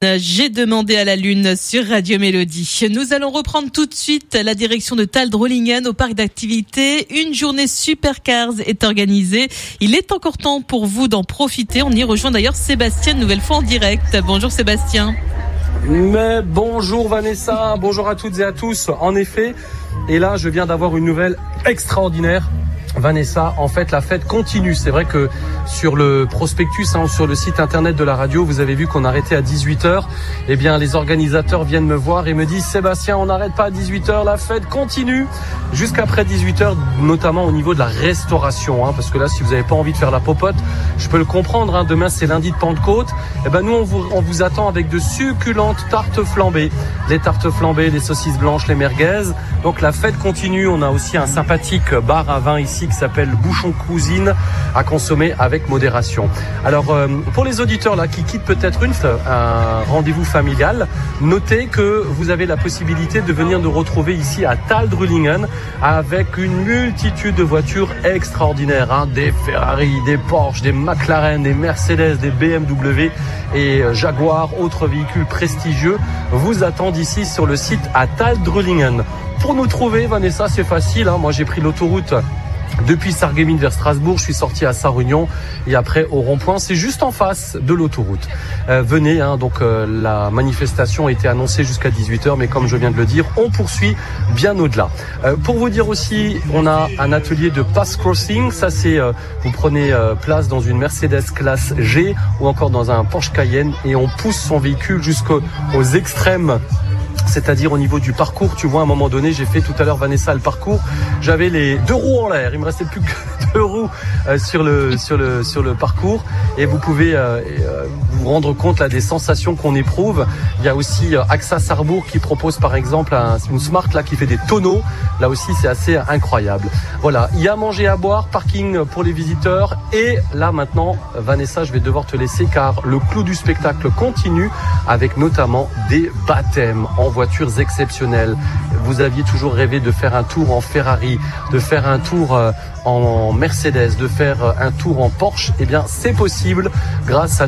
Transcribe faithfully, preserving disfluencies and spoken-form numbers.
J'ai demandé à la Lune sur Radio Mélodie. Nous allons reprendre tout de suite la direction de Tald-Rollingen au parc d'activités. Une journée Supercars est organisée. Il est encore temps pour vous d'en profiter. On y rejoint d'ailleurs Sébastien, une nouvelle fois en direct. Bonjour Sébastien. Mais bonjour Vanessa, bonjour à toutes et à tous. En effet, et là je viens d'avoir une nouvelle extraordinaire. Vanessa, en fait, la fête continue. C'est vrai que sur le prospectus, hein, sur le site internet de la radio, vous avez vu qu'on arrêtait à dix-huit heures. Eh bien, les organisateurs viennent me voir et me disent « Sébastien, on n'arrête pas à dix-huit heures, la fête continue jusqu'après dix-huit heures, notamment au niveau de la restauration. Hein, parce que là, si vous n'avez pas envie de faire la popote, je peux le comprendre. Hein, demain, c'est lundi de Pentecôte. Eh ben, nous, on vous, on vous attend avec de succulentes tartes flambées. Les tartes flambées, les saucisses blanches, les merguez. Donc, la fête continue. On a aussi un sympathique bar à vin ici qui s'appelle Bouchon Cuisine, à consommer avec modération. Alors euh, pour les auditeurs là qui quittent peut-être une un rendez-vous familial, notez que vous avez la possibilité de venir nous retrouver ici à Tald-Rollingen avec une multitude de voitures extraordinaires, hein, des Ferrari, des Porsche, des McLaren, des Mercedes, des B M W et Jaguar, autres véhicules prestigieux vous attendent ici sur le site à Tald-Rollingen. Pour nous trouver, Vanessa, c'est facile, hein. Moi j'ai pris l'autoroute depuis Sarreguemines vers Strasbourg, je suis sorti à Sarre-Union et après au rond-point, c'est juste en face de l'autoroute. Euh, venez, hein, donc euh, la manifestation a été annoncée jusqu'à dix-huit heures, mais comme je viens de le dire, on poursuit bien au-delà. Euh, pour vous dire aussi, on a un atelier de pass crossing, ça c'est, euh, vous prenez euh, place dans une Mercedes classe G ou encore dans un Porsche Cayenne et on pousse son véhicule jusqu'aux aux extrêmes. C'est-à-dire au niveau du parcours, tu vois, à un moment donné, j'ai fait tout à l'heure, Vanessa, le parcours, j'avais les deux roues en l'air, il me restait plus que deux roues euh, sur le sur le sur le parcours, et vous pouvez euh, euh, vous rendre compte là des sensations qu'on éprouve. Il y a aussi euh, AXA Sarrebourg qui propose par exemple un, une Smart là qui fait des tonneaux. Là aussi, c'est assez incroyable. Voilà, il y a à manger, à boire, parking pour les visiteurs, et là maintenant, Vanessa, je vais devoir te laisser car le clou du spectacle continue avec notamment des baptêmes en voitures exceptionnelles. Vous aviez toujours rêvé de faire un tour en Ferrari, de faire un tour en Mercedes, de faire un tour en Porsche. Eh bien, c'est possible grâce à